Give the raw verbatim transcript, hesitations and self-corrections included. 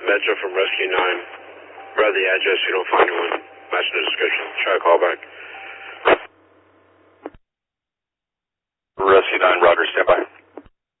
Metro from Rescue nine. Rather the address, you don't find anyone. Match the description. Try to call back. Rescue nine, Roger